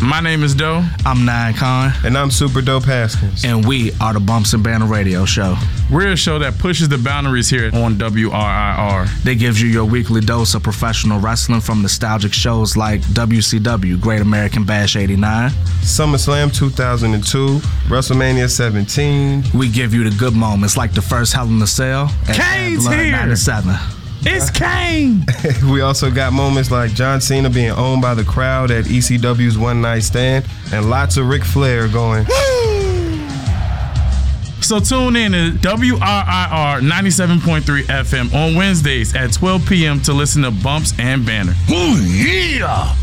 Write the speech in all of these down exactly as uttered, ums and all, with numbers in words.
My name is Doe. I'm Nine Khan. And I'm Super Dope Haskins. And we are the Bumps and Banner Radio Show. We're a show that pushes the boundaries here on W R I R. That gives you your weekly dose of professional wrestling from nostalgic shows like W C W, Great American Bash eighty-nine, SummerSlam two thousand two, WrestleMania seventeen. We give you the good moments like the first Hell in a Cell and Kane's here. ninety-seven. It's Kane! We also got moments like John Cena being owned by the crowd at E C W's One Night Stand, and lots of Ric Flair going. So tune in to W R I R ninety-seven point three F M on Wednesdays at twelve p.m. to listen to Bumps and Banner. Ooh, yeah!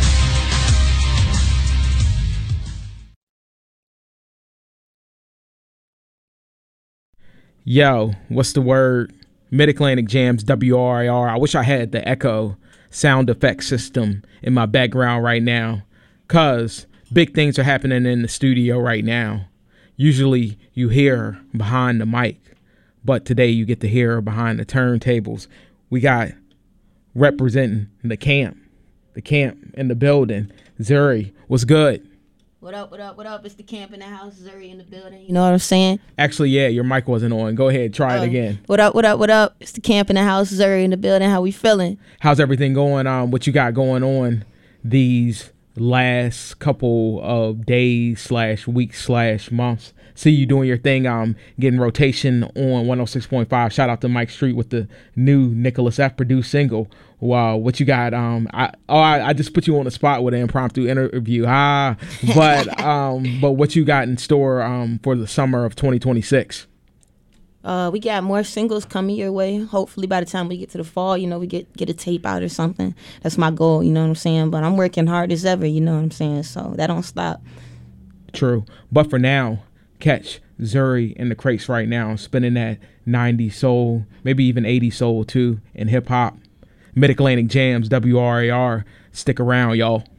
Yo, what's the word? Mid-Atlantic Jams, W R I R. I wish I had the echo sound effect system in my background right now, because big things are happening in the studio right now. Usually you hear behind the mic, but today you get to hear behind the turntables. We got representing the camp, the camp in the building. Zuri, what's good? What up, what up, what up? It's the camp in the house, Zuri in the building. You know what I'm saying? Actually, yeah, your mic wasn't on. Go ahead, try uh, it again. What up, what up, what up? It's the camp in the house, Zuri in the building. How we feeling? How's everything going on? What you got going on these last couple of days slash weeks slash months? See you doing your thing. Um, getting rotation on one oh six point five. Shout out to Mike Street with the new Nicholas F. produced single. Wow, what you got? Um, I oh, I, I just put you on the spot with an impromptu interview. Ah, but um, but what you got in store um for the summer of twenty twenty-six? Uh, we got more singles coming your way. Hopefully, by the time we get to the fall, you know, we get get a tape out or something. That's my goal. You know what I'm saying? But I'm working hard as ever. You know what I'm saying? So that don't stop. True, but for now, catch Zuri in the crates right now, spinning that nineties soul, maybe even eighties soul too, and hip hop. Mid-Atlantic Jams, W R A R. Stick around, y'all.